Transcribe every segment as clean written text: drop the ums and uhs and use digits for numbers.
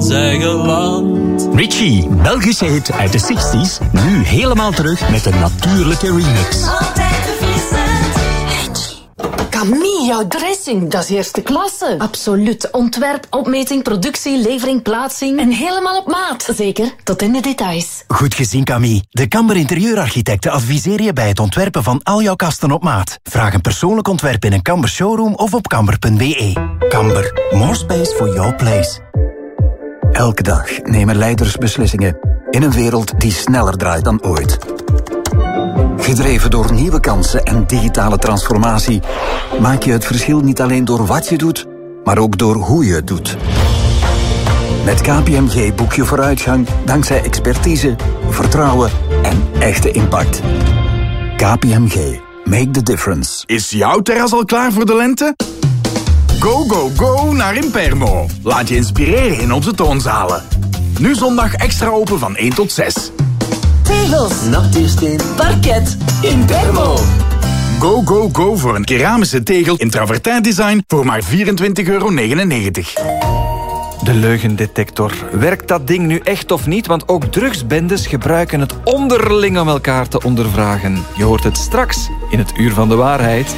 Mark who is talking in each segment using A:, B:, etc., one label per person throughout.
A: ons eigen land.
B: Richie, Belgische hit uit de 60s, nu helemaal terug met een natuurlijke remix.
C: Altijd verfrissend.
D: Camille, jouw dressing, dat is eerste klasse.
E: Absoluut. Ontwerp, opmeting, productie, levering, plaatsing.
D: En helemaal op maat.
E: Zeker, tot in de details.
F: Goed gezien, Camille. De Kamber Interieurarchitecten adviseren je bij het ontwerpen van al jouw kasten op maat. Vraag een persoonlijk ontwerp in een Kamber showroom of op kamber.be. Kamber, more space for your place. Elke dag nemen leiders beslissingen in een wereld die sneller draait dan ooit. Gedreven door nieuwe kansen en digitale transformatie maak je het verschil niet alleen door wat je doet, maar ook door hoe je het doet. Met KPMG boek je vooruitgang dankzij expertise, vertrouwen en echte impact. KPMG. Make the difference.
G: Is jouw terras al klaar voor de lente? Go, go, go naar Impermo. Laat je inspireren in onze toonzalen. Nu zondag extra open van 1 tot 6.
D: Tegels, natuursteen, parket, Impermo.
G: Go, go, go voor een keramische tegel in travertijn design voor maar €24,99.
H: De leugendetector. Werkt dat ding nu echt of niet? Want ook drugsbendes gebruiken het onderling om elkaar te ondervragen. Je hoort het straks in het Uur van de Waarheid.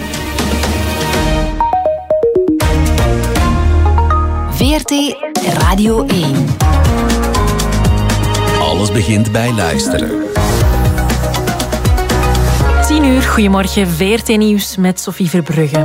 E: VRT Radio 1.
A: Alles begint bij luisteren.
I: 10 uur, goedemorgen, VRT Nieuws met Sophie Verbrugge.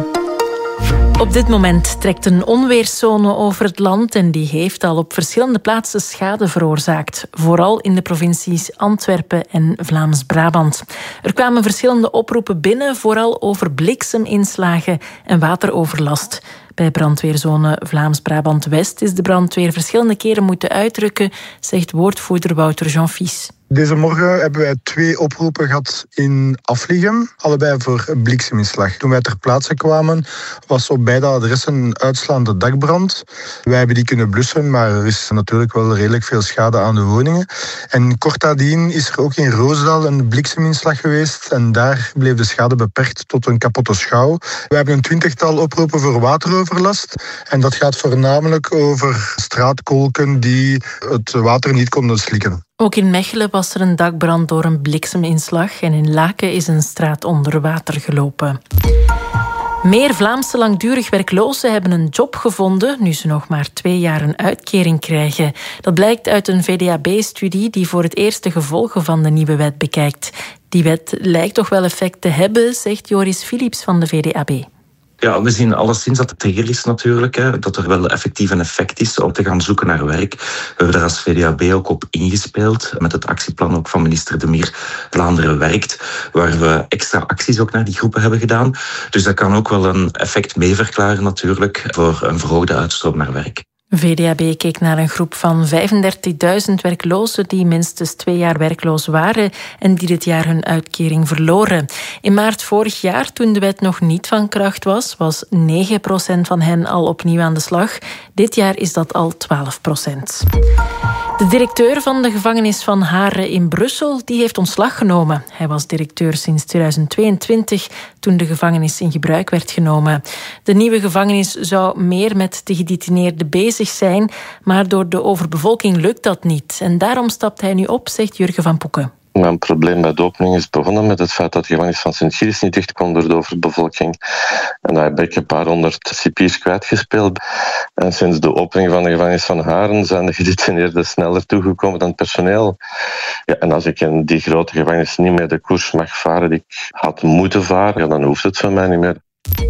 I: Op dit moment trekt een onweerszone over het land en die heeft al op verschillende plaatsen schade veroorzaakt. Vooral in de provincies Antwerpen en Vlaams-Brabant. Er kwamen verschillende oproepen binnen, vooral over blikseminslagen en wateroverlast. Bij brandweerzone Vlaams-Brabant-West is de brandweer verschillende keren moeten uitrukken, zegt woordvoerder Wouter Jean-Fils.
J: Deze morgen hebben wij 2 oproepen gehad in Afliegem, allebei voor blikseminslag. Toen wij ter plaatse kwamen, was op beide adressen een uitslaande dakbrand. Wij hebben die kunnen blussen, maar er is natuurlijk wel redelijk veel schade aan de woningen. En kort nadien is er ook in Roosdaal een blikseminslag geweest en daar bleef de schade beperkt tot een kapotte schouw. We hebben een 20-tal oproepen voor wateroverlast en dat gaat voornamelijk over straatkolken die het water niet konden slikken.
I: Ook in Mechelen was er een dakbrand door een blikseminslag en in Laken is een straat onder water gelopen. Meer Vlaamse langdurig werklozen hebben een job gevonden nu ze nog maar 2 jaar een uitkering krijgen. Dat blijkt uit een VDAB-studie die voor het eerst de gevolgen van de nieuwe wet bekijkt. Die wet lijkt toch wel effect te hebben, zegt Joris Philips van de VDAB.
K: Ja, we zien alleszins dat het tegenlig is natuurlijk, hè, dat er wel effectief een effect is om te gaan zoeken naar werk. We hebben daar als VDAB ook op ingespeeld, met het actieplan ook van minister De Meer Vlaanderen werkt, waar we extra acties ook naar die groepen hebben gedaan. Dus dat kan ook wel een effect mee verklaren natuurlijk voor een verhoogde uitstroom naar werk.
I: VDAB keek naar een groep van 35.000 werklozen die minstens 2 jaar werkloos waren en die dit jaar hun uitkering verloren. In maart vorig jaar, toen de wet nog niet van kracht was 9% van hen al opnieuw aan de slag. Dit jaar is dat al 12%. De directeur van de gevangenis van Haren in Brussel die heeft ontslag genomen. Hij was directeur sinds 2022, toen de gevangenis in gebruik werd genomen. De nieuwe gevangenis zou meer met de gedetineerden bezig zijn, maar door de overbevolking lukt dat niet. En daarom stapt hij nu op, zegt Jurgen van Poeken.
L: Mijn probleem bij de opening is begonnen met het feit dat de gevangenis van Sint-Gilles niet dicht kon door de overbevolking. En daar heb ik een paar 100 cipiers kwijtgespeeld. En sinds de opening van de gevangenis van Haren zijn de gedetineerden sneller toegekomen dan het personeel. Ja, en als ik in die grote gevangenis niet meer de koers mag varen die ik had moeten varen, ja, dan hoeft het van mij niet meer.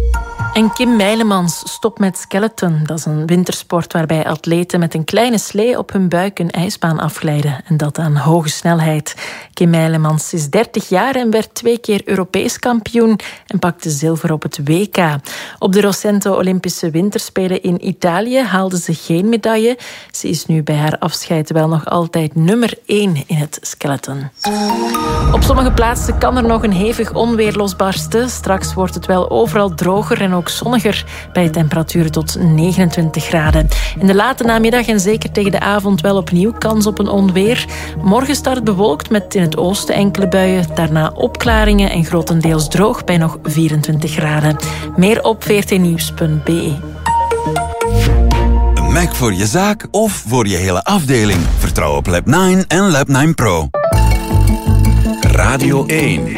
I: En Kim Meilemans stopt met skeleton. Dat is een wintersport waarbij atleten met een kleine slee op hun buik een ijsbaan afglijden. En dat aan hoge snelheid. Kim Meilemans is 30 jaar en werd 2 keer Europees kampioen en pakte zilver op het WK. Op de recente Olympische Winterspelen in Italië haalde ze geen medaille. Ze is nu bij haar afscheid wel nog altijd nummer 1 in het skeleton. Op sommige plaatsen kan er nog een hevig onweer losbarsten. Straks wordt het wel overal droger en ook zonniger bij temperaturen tot 29 graden. In de late namiddag en zeker tegen de avond wel opnieuw kans op een onweer. Morgen start bewolkt met in het oosten enkele buien. Daarna opklaringen en grotendeels droog bij nog 24 graden. Meer op vrtnieuws.be.
A: Een Mac voor je zaak of voor je hele afdeling. Vertrouw op Lab 9 en Lab 9 Pro. Radio 1.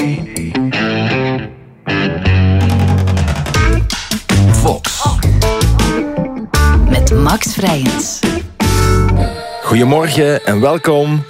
A: Fox.
E: Met Max Vrijens.
M: Goedemorgen en welkom.